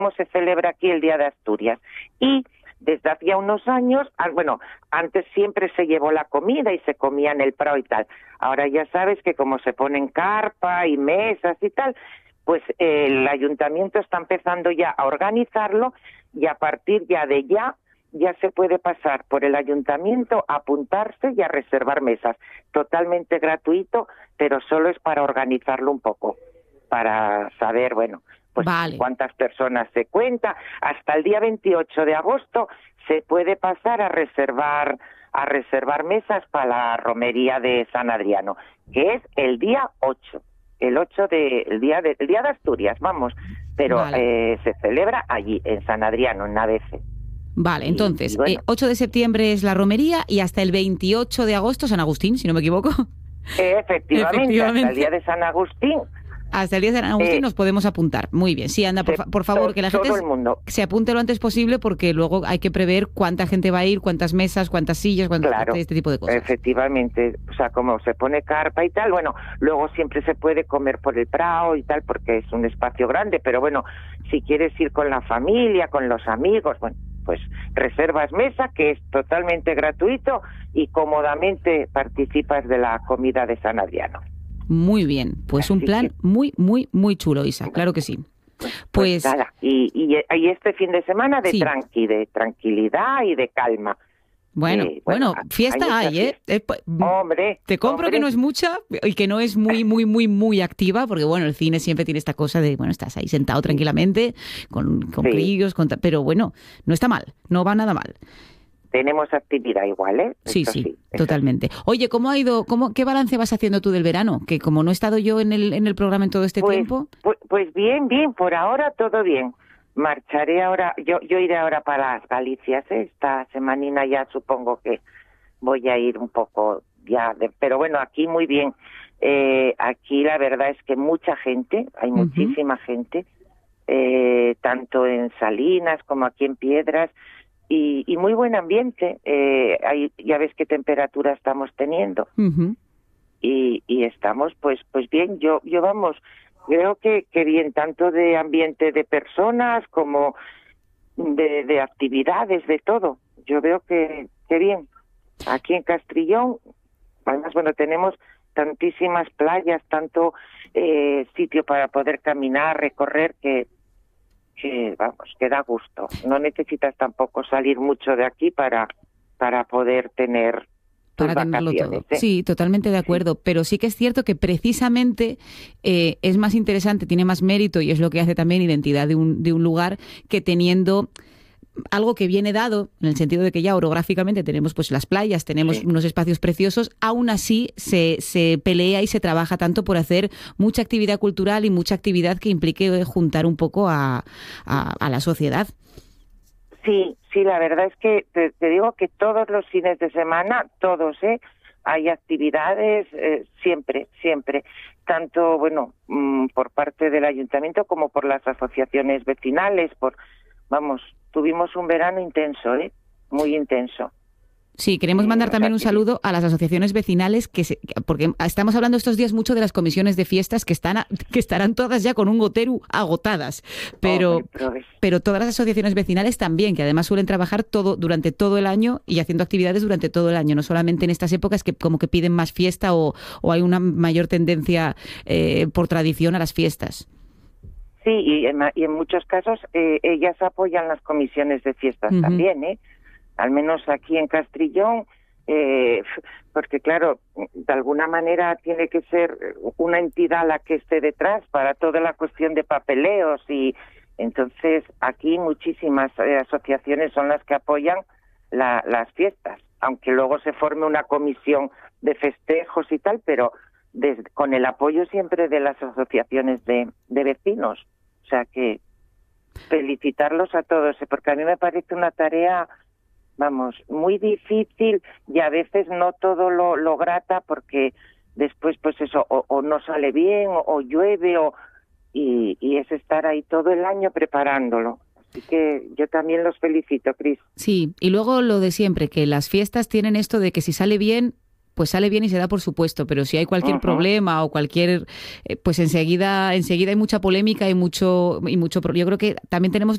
cómo se celebra aquí el Día de Asturias. Y desde hacía unos años, antes siempre se llevó la comida y se comía en el prado y tal. Ahora ya sabes que como se ponen carpa y mesas y tal, pues el ayuntamiento está empezando ya a organizarlo y a partir ya se puede pasar por el ayuntamiento, a apuntarse y a reservar mesas. Totalmente gratuito, pero solo es para organizarlo un poco, para saber, pues cuántas personas se cuenta. Hasta el día 28 de agosto se puede pasar a reservar mesas para la romería de San Adriano, que es el día 8. El día de Asturias, pero se celebra allí, en San Adriano, en Navece. Vale, entonces, 8 de septiembre es la romería y hasta el 28 de agosto San Agustín, si no me equivoco. Efectivamente. Hasta el día de San Agustín. Hasta el día de San Agustín nos podemos apuntar. Muy bien. Sí, anda, por favor, que la gente se apunte lo antes posible porque luego hay que prever cuánta gente va a ir, cuántas mesas, cuántas sillas, este tipo de cosas. Efectivamente. O sea, como se pone carpa y tal, luego siempre se puede comer por el prado y tal porque es un espacio grande, pero si quieres ir con la familia, con los amigos, pues reservas mesa, que es totalmente gratuito y cómodamente participas de la comida de San Adriano. Muy bien, pues un plan muy, muy, muy chulo, Isa, claro que sí. Pues nada, y este fin de semana de tranquilidad y de calma. Bueno, fiesta hay, Hombre. Te compro que no es mucha y que no es muy, muy, muy, muy activa, porque el cine siempre tiene esta cosa de, estás ahí sentado tranquilamente, con críos, pero no está mal, no va nada mal. Tenemos actividad igual, ¿eh? Sí, totalmente. Oye, ¿cómo ha ido? ¿Qué balance vas haciendo tú del verano? Que como no he estado yo en el programa en todo este tiempo. Pues bien, por ahora todo bien. Marcharé ahora, yo iré ahora para las Galicias, esta semanina ya supongo que voy a ir un poco pero aquí muy bien. Aquí la verdad es que mucha gente, hay muchísima gente, tanto en Salinas como aquí en Piedras, y muy buen ambiente. Ya ves qué temperatura estamos teniendo. Y estamos pues bien. Yo creo que bien, tanto de ambiente de personas como de actividades, de todo. Yo veo que bien. Aquí en Castrillón, además, tenemos tantísimas playas, tanto sitio para poder caminar, recorrer, que da gusto. No necesitas tampoco salir mucho de aquí para poder tener para tenerlo todo. Sí, totalmente de acuerdo, pero sí que es cierto que precisamente es más interesante, tiene más mérito y es lo que hace también identidad de un lugar, que teniendo algo que viene dado, en el sentido de que ya orográficamente tenemos pues las playas, tenemos unos espacios preciosos, aún así se pelea y se trabaja tanto por hacer mucha actividad cultural y mucha actividad que implique juntar un poco a la sociedad. Sí, la verdad es que te digo que todos los fines de semana, hay actividades siempre, tanto por parte del ayuntamiento como por las asociaciones vecinales, tuvimos un verano intenso, muy intenso. Sí, queremos mandar también un saludo a las asociaciones vecinales, porque estamos hablando estos días mucho de las comisiones de fiestas que estarán todas ya con un gotero agotadas, pero todas las asociaciones vecinales también, que además suelen trabajar durante todo el año y haciendo actividades durante todo el año, no solamente en estas épocas que como que piden más fiesta o hay una mayor tendencia por tradición a las fiestas. Sí, y en muchos casos ellas apoyan las comisiones de fiestas también, al menos aquí en Castrillón, porque claro, de alguna manera tiene que ser una entidad la que esté detrás para toda la cuestión de papeleos, y entonces aquí muchísimas asociaciones son las que apoyan las fiestas, aunque luego se forme una comisión de festejos y tal, pero con el apoyo siempre de las asociaciones de vecinos. O sea que felicitarlos a todos, porque a mí me parece una tarea, muy difícil y a veces no todo lo grata, porque después pues eso o no sale bien o llueve y es estar ahí todo el año preparándolo. Así que yo también los felicito, Cris. Sí, y luego lo de siempre, que las fiestas tienen esto de que si sale bien, pues sale bien y se da por supuesto, pero si hay cualquier problema o cualquier, pues enseguida hay mucha polémica y mucho. Yo creo que también tenemos